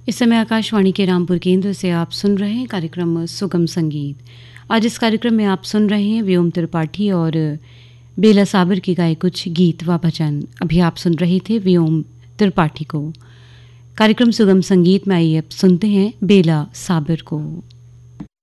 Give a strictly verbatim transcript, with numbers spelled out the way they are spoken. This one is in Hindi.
इस समय आकाशवाणी के रामपुर केंद्र से आप सुन रहे हैं कार्यक्रम सुगम संगीत। आज इस कार्यक्रम में आप सुन रहे हैं व्योम त्रिपाठी और बेला साबर की गाए कुछ गीत व भजन। अभी आप सुन रहे थे व्योम त्रिपाठी को। कार्यक्रम सुगम संगीत में आइए अब सुनते हैं बेला साबर को।